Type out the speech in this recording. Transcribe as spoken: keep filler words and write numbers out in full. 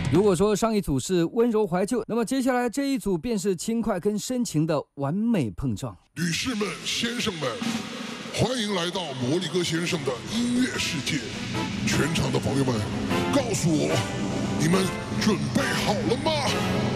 如果说上一组是温柔怀旧，那么接下来这一组便是轻快跟深情的完美碰撞。 女士们、先生们，欢迎来到魔力哥先生的音乐世界。全场的朋友们，告诉我，你们准备好了吗？